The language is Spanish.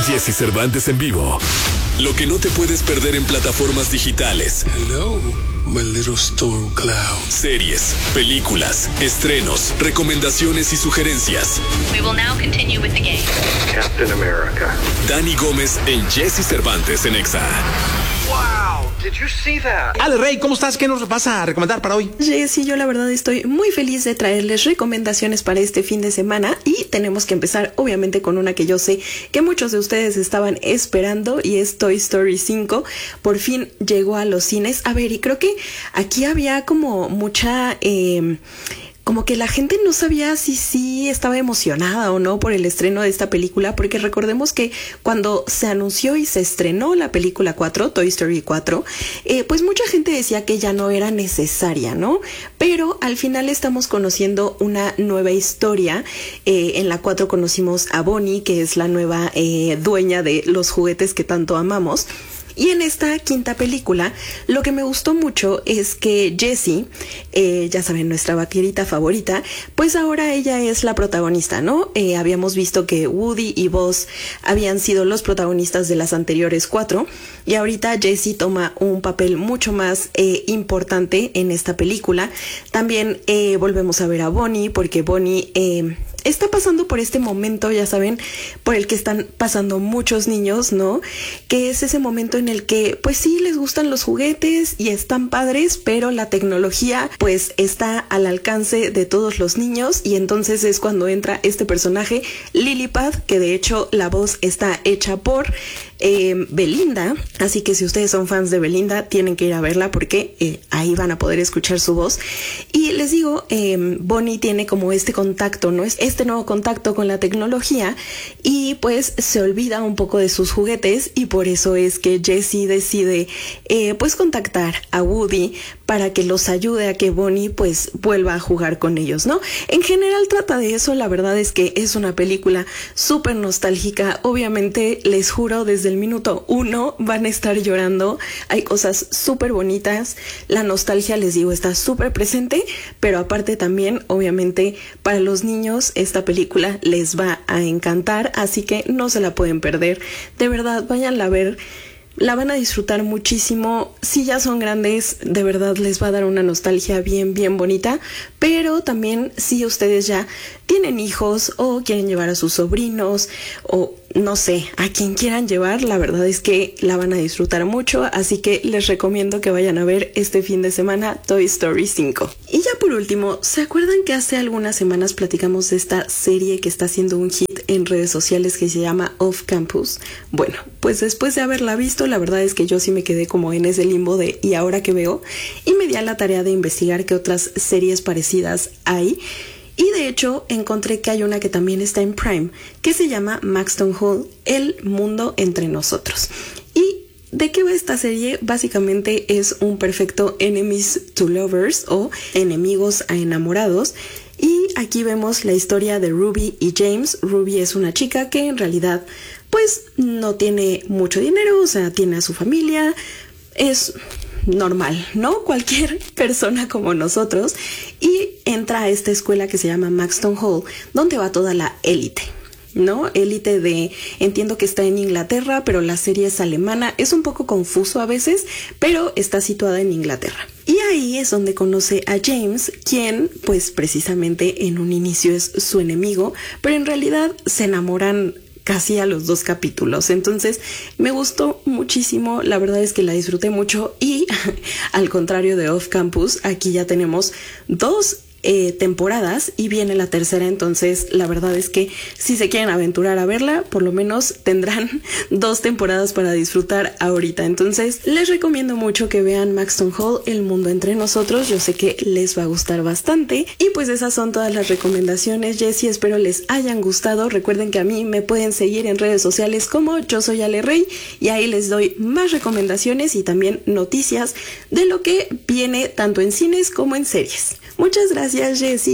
Jesse Cervantes en vivo. Lo que no te puedes perder en plataformas digitales. Hello, my little storm cloud. Series, películas, estrenos, recomendaciones y sugerencias. We will now continue with the game. Captain America. Dani Gómez en Jesse Cervantes en Exa. Wow, did you see that? Ale Rey, ¿cómo estás? ¿Qué nos vas a recomendar para hoy? Sí, yo la verdad estoy muy feliz de traerles recomendaciones para este fin de semana y tenemos que empezar obviamente con una que yo sé que muchos de ustedes estaban esperando y es Toy Story 5. Por fin llegó a los cines. A ver, y creo que aquí había como mucha... como que la gente no sabía si sí estaba emocionada o no por el estreno de esta película, porque recordemos que cuando se anunció y se estrenó la película 4, Toy Story 4, pues mucha gente decía que ya no era necesaria, ¿no? Pero al final estamos conociendo una nueva historia. En la 4 conocimos a Bonnie, que es la nueva dueña de los juguetes que tanto amamos. Y en esta quinta película, lo que me gustó mucho es que Jessie, ya saben, nuestra vaquerita favorita, pues ahora ella es la protagonista, ¿no? Habíamos visto que Woody y Buzz habían sido los protagonistas de las anteriores 4, y ahorita Jessie toma un papel mucho más importante en esta película. También volvemos a ver a Bonnie, porque Bonnie... está pasando por este momento, ya saben, por el que están pasando muchos niños, ¿no? Que es ese momento en el que, pues sí, les gustan los juguetes y están padres, pero la tecnología, pues, está al alcance de todos los niños, y entonces es cuando entra este personaje, Lilliput, que de hecho la voz está hecha por Belinda, así que si ustedes son fans de Belinda, tienen que ir a verla porque ahí van a poder escuchar su voz. Y les digo, Bonnie tiene como este contacto, ¿no? Este nuevo contacto con la tecnología, y pues se olvida un poco de sus juguetes, y por eso es que Jessie decide pues contactar a Woody para que los ayude a que Bonnie pues vuelva a jugar con ellos, ¿no? En general trata de eso. La verdad es que es una película súper nostálgica. Obviamente, les juro, desde el minuto 1 van a estar llorando. Hay cosas súper bonitas. La nostalgia, les digo, está súper presente, pero aparte también, obviamente, para los niños esta película les va a encantar, así que no se la pueden perder. De verdad, váyanla a ver. La van a disfrutar muchísimo. Si ya son grandes, de verdad les va a dar una nostalgia bien, bien bonita. Pero también si ustedes ya tienen hijos o quieren llevar a sus sobrinos o no sé, a quien quieran llevar, la verdad es que la van a disfrutar mucho. Así que les recomiendo que vayan a ver este fin de semana Toy Story 5. Y ya por último, ¿se acuerdan que hace algunas semanas platicamos de esta serie que está haciendo un hit en redes sociales que se llama Off Campus? Bueno, pues después de haberla visto, la verdad es que yo sí me quedé como en ese limbo de ¿y ahora qué veo? Y me di a la tarea de investigar qué otras series parecidas hay. Y de hecho encontré que hay una que también está en Prime, que se llama Maxton Hall, El Mundo Entre Nosotros. ¿Y de qué va esta serie? Básicamente es un perfecto enemies to lovers o enemigos a enamorados. Y aquí vemos la historia de Ruby y James. Ruby es una chica que en realidad pues no tiene mucho dinero, o sea, tiene a su familia, es normal, ¿no? Cualquier persona como nosotros, y entra a esta escuela que se llama Maxton Hall, donde va toda la élite, ¿no? Élite de, entiendo que está en Inglaterra, pero la serie es alemana, es un poco confuso a veces, pero está situada en Inglaterra. Y ahí es donde conoce a James, quien pues precisamente en un inicio es su enemigo, pero en realidad se enamoran casi a los 2 capítulos. Entonces me gustó muchísimo, la verdad es que la disfruté mucho. Y al contrario de Off Campus, aquí ya tenemos 2 temporadas y viene la tercera, entonces la verdad es que si se quieren aventurar a verla, por lo menos tendrán 2 temporadas para disfrutar ahorita. Entonces les recomiendo mucho que vean Maxton Hall, El Mundo Entre Nosotros. Yo sé que les va a gustar bastante. Y pues esas son todas las recomendaciones, Jessie, espero les hayan gustado. Recuerden que a mí me pueden seguir en redes sociales como Yo Soy Ale Rey, y ahí les doy más recomendaciones y también noticias de lo que viene tanto en cines como en series. Muchas gracias, Jessie.